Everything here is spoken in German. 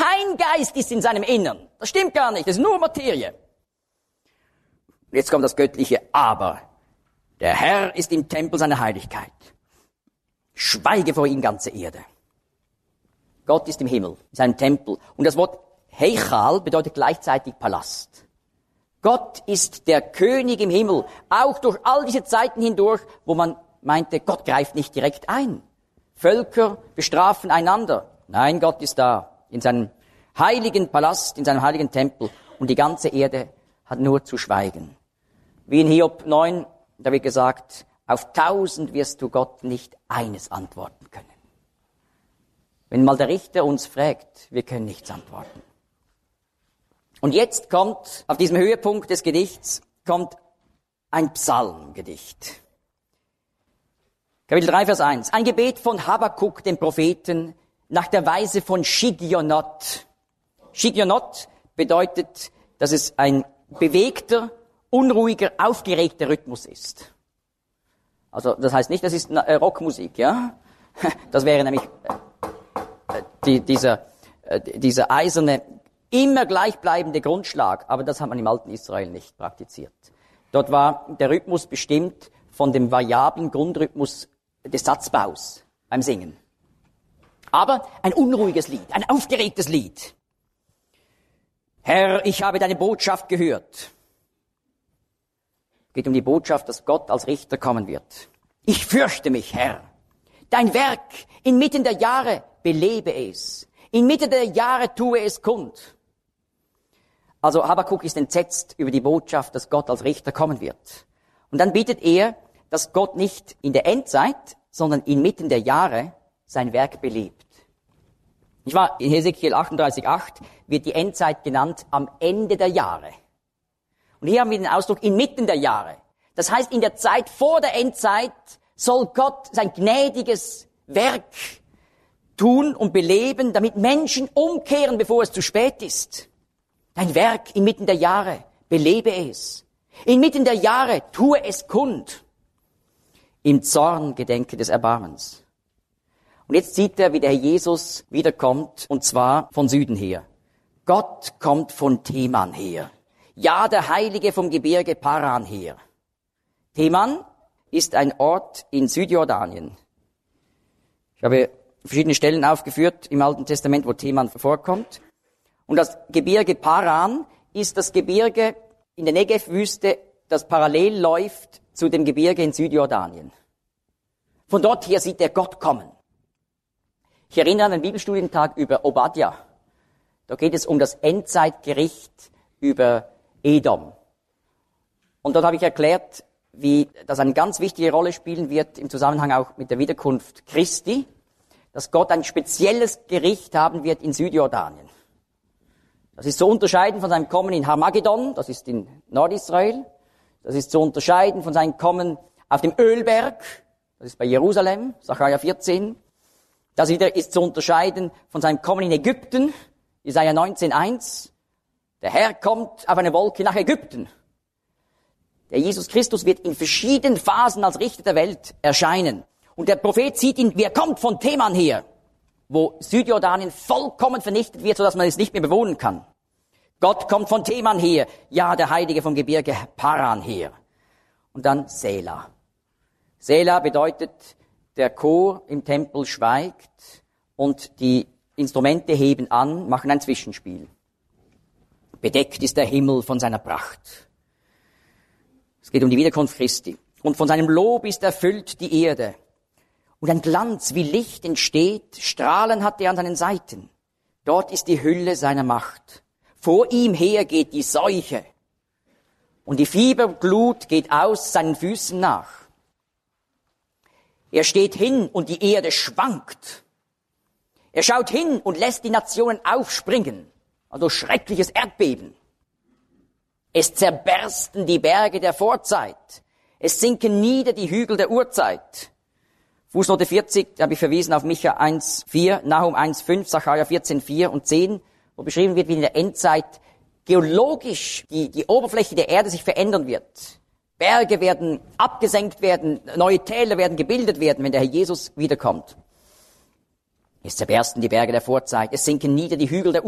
Kein Geist ist in seinem Innern. Das stimmt gar nicht, das ist nur Materie. Jetzt kommt das Göttliche Aber. Der Herr ist im Tempel seiner Heiligkeit. Schweige vor ihm, ganze Erde. Gott ist im Himmel, in seinem Tempel. Und das Wort Heichal bedeutet gleichzeitig Palast. Gott ist der König im Himmel, auch durch all diese Zeiten hindurch, wo man meinte, Gott greift nicht direkt ein. Völker bestrafen einander. Nein, Gott ist da, in seinem heiligen Palast, in seinem heiligen Tempel. Und die ganze Erde hat nur zu schweigen. Wie in Hiob 9, da wird gesagt, auf 1000 wirst du Gott nicht eines antworten können. Wenn mal der Richter uns fragt, wir können nichts antworten. Und jetzt kommt, auf diesem Höhepunkt des Gedichts, kommt ein Psalmgedicht. Kapitel 3, Vers 1. Ein Gebet von Habakuk, dem Propheten, nach der Weise von Shigionot. Shigionot bedeutet, dass es ein bewegter, unruhiger, aufgeregter Rhythmus ist. Also das heißt nicht, das ist Rockmusik, ja? Das wäre nämlich dieser eiserne, immer gleichbleibende Grundschlag, aber das hat man im alten Israel nicht praktiziert. Dort war der Rhythmus bestimmt von dem variablen Grundrhythmus des Satzbaus beim Singen. Aber ein unruhiges Lied, ein aufgeregtes Lied. Herr, ich habe deine Botschaft gehört. Es geht um die Botschaft, dass Gott als Richter kommen wird. Ich fürchte mich, Herr. Dein Werk inmitten der Jahre belebe es. Inmitten der Jahre tue es kund. Also Habakuk ist entsetzt über die Botschaft, dass Gott als Richter kommen wird. Und dann bittet er, dass Gott nicht in der Endzeit, sondern inmitten der Jahre sein Werk belebt. Ich war in Hesekiel 38,8 wird die Endzeit genannt am Ende der Jahre. Und hier haben wir den Ausdruck inmitten der Jahre. Das heißt, in der Zeit vor der Endzeit soll Gott sein gnädiges Werk tun und beleben, damit Menschen umkehren, bevor es zu spät ist. Dein Werk inmitten der Jahre, belebe es. Inmitten der Jahre, tue es kund. Im Zorn gedenke des Erbarmens. Und jetzt sieht er, wie der Herr Jesus wiederkommt, und zwar von Süden her. Gott kommt von Teman her. Ja, der Heilige vom Gebirge Paran her. Teman ist ein Ort in Südjordanien. Ich habe verschiedene Stellen aufgeführt im Alten Testament, wo Teman vorkommt. Und das Gebirge Paran ist das Gebirge in der Negev-Wüste, das parallel läuft zu dem Gebirge in Südjordanien. Von dort her sieht er Gott kommen. Ich erinnere an den Bibelstudientag über Obadja. Da geht es um das Endzeitgericht über Edom. Und dort habe ich erklärt, wie das eine ganz wichtige Rolle spielen wird im Zusammenhang auch mit der Wiederkunft Christi, dass Gott ein spezielles Gericht haben wird in Südjordanien. Das ist zu unterscheiden von seinem Kommen in Harmagedon, das ist in Nordisrael. Das ist zu unterscheiden von seinem Kommen auf dem Ölberg, das ist bei Jerusalem, Sacharja 14. Das wieder ist zu unterscheiden von seinem Kommen in Ägypten, Jesaja 19,1. Der Herr kommt auf eine Wolke nach Ägypten. Der Jesus Christus wird in verschiedenen Phasen als Richter der Welt erscheinen. Und der Prophet sieht ihn, wie er kommt von Teman her, wo Südjordanien vollkommen vernichtet wird, sodass man es nicht mehr bewohnen kann. Gott kommt von Teman her, ja, der Heilige vom Gebirge Paran her. Und dann Sela. Sela bedeutet, der Chor im Tempel schweigt und die Instrumente heben an, machen ein Zwischenspiel. Bedeckt ist der Himmel von seiner Pracht. Es geht um die Wiederkunft Christi. Und von seinem Lob ist erfüllt die Erde. Und ein Glanz wie Licht entsteht, Strahlen hat er an seinen Seiten. Dort ist die Hülle seiner Macht. Vor ihm her geht die Seuche. Und die Fieberglut geht aus seinen Füßen nach. Er steht hin und die Erde schwankt. Er schaut hin und lässt die Nationen aufspringen. Also schreckliches Erdbeben. Es zerbersten die Berge der Vorzeit. Es sinken nieder die Hügel der Urzeit. Fußnote 40, da habe ich verwiesen auf Micha 1,4, Nahum 1,5, Sacharja 14,4 und 10, wo beschrieben wird, wie in der Endzeit geologisch die Oberfläche der Erde sich verändern wird. Berge werden abgesenkt werden, neue Täler werden gebildet werden, wenn der Herr Jesus wiederkommt. Es zerbersten die Berge der Vorzeit, es sinken nieder die Hügel der